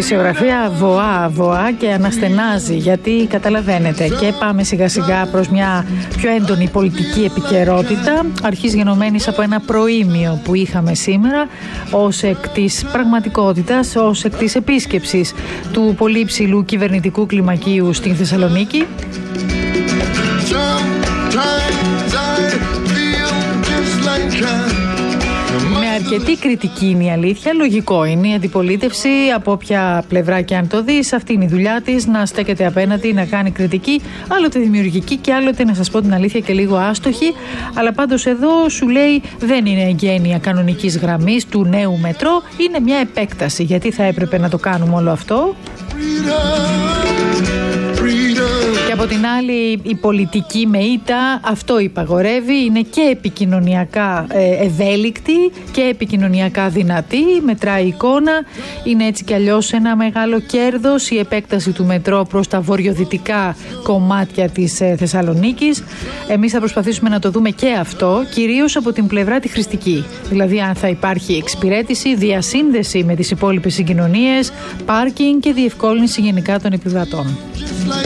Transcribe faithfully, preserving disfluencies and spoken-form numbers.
Ειδησιογραφία βοά, βοά και αναστενάζει, γιατί καταλαβαίνετε και πάμε σιγά σιγά προς μια πιο έντονη πολιτική επικαιρότητα, αρχής γενομένης από ένα προήμιο που είχαμε σήμερα ως εκ της πραγματικότητας, ως εκ της επίσκεψης του πολύ υψηλού κυβερνητικού κλιμακίου στην Θεσσαλονίκη. Με αρκετή κριτική είναι η αλήθεια, λογικό είναι η αντιπολίτευση, από όποια πλευρά και αν το δεις, αυτή είναι η δουλειά της, να στέκεται απέναντι, να κάνει κριτική, άλλοτε δημιουργική και άλλοτε, να σας πω την αλήθεια, και λίγο άστοχη, αλλά πάντως εδώ σου λέει δεν είναι εγγένεια κανονικής γραμμής του νέου μετρό, είναι μια επέκταση, γιατί θα έπρεπε να το κάνουμε όλο αυτό. Και από την άλλη η πολιτική με ήττα αυτό υπαγορεύει, είναι και επικοινωνιακά ε, ευέλικτη και επικοινωνιακά δυνατή, μετράει εικόνα, είναι έτσι κι αλλιώς ένα μεγάλο κέρδος η επέκταση του μετρό προς τα βορειοδυτικά κομμάτια της ε, Θεσσαλονίκης. Εμείς θα προσπαθήσουμε να το δούμε και αυτό, κυρίως από την πλευρά τη χρηστική, δηλαδή αν θα υπάρχει εξυπηρέτηση, διασύνδεση με τις υπόλοιπες συγκοινωνίες, πάρκινγκ και διευκόλυνση γενικά των επιβατών.